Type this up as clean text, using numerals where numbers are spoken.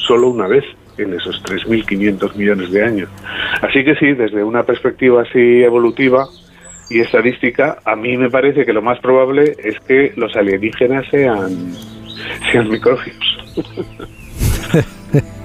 solo una vez en esos 3.500 millones de años. Así que sí, desde una perspectiva así evolutiva y estadística, a mí me parece que lo más probable es que los alienígenas sean microbios.